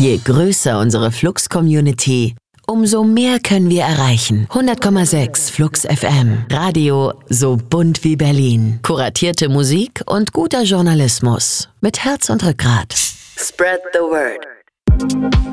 Je größer unsere Flux-Community, umso mehr können wir erreichen. 100,6 Flux FM. Radio so bunt wie Berlin. Kuratierte Musik und guter Journalismus. Mit Herz und Rückgrat. Spread the word.